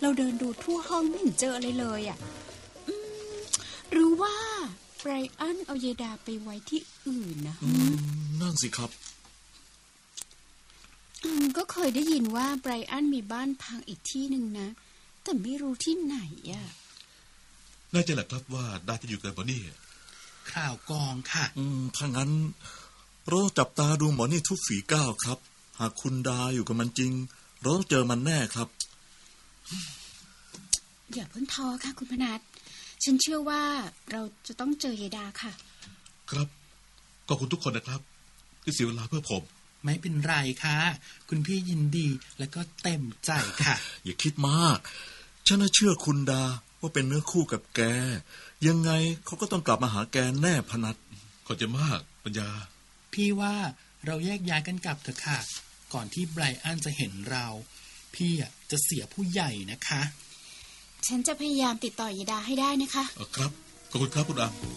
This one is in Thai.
เราเดินดูทั่วห้องไม่เห็นเจออะไรเลยอ่ะหรือว่าไบรอันเอาเยดาไปไว้ที่อื่นนะนั่นสิครับก็เคยได้ยินว่าไบรอันมีบ้านพักอีกที่หนึ่งนะแต่ไม่รู้ที่ไหนอ่ะน่าจะแหละครับว่าดาจะอยู่กับหมอนี่ข่าวกองค่ะถ้างั้นเราจับตาดูหมอนี่ทุกฝีก้าวครับหากคุณดาอยู่กับมันจริงเราต้องเจอมันแน่ครับอย่าเพิ่งท้อค่ะคุณพนัสฉันเชื่อว่าเราจะต้องเจอเยดาค่ะครับขอบคุณทุกคนนะครับที่เสียเวลาเพื่อผมไม่เป็นไรค่ะคุณพี่ยินดีและก็เต็มใจค่ะอย่าคิดมากฉันน่ะเชื่อคุณดาว่าเป็นเนื้อคู่กับแกยังไงเขาก็ต้องกลับมาหาแกแน่พนัสขอบใจมากปัญญาพี่ว่าเราแยกย้ายกันกลับเถอะค่ะก่อนที่ไบรอันจะเห็นเราพี่จะเสียผู้ใหญ่นะคะฉันจะพยายามติดต่อเยดาให้ได้นะคะครับขอบคุณครับคุณอัง